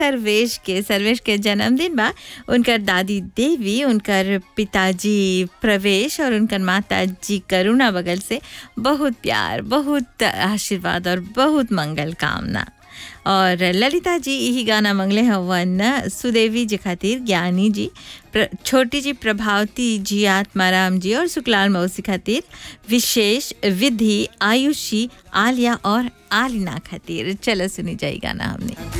सर्वेश के जन्मदिन बा। उनकर दादी देवी, उनकर पिताजी प्रवेश और उनकर माताजी करुणा बगल से बहुत प्यार, बहुत आशीर्वाद और बहुत मंगल कामना। और ललिता जी यही गाना मंगले हवन सुदेवी जी खातिर, ज्ञानी जी, छोटी जी प्रभावती जी, आत्माराम जी और सुकलाल मौसी खातिर, विशेष, विधि, आयुषी, आलिया और आलिना खातिर। चलो सुनी जाए गाना हमने।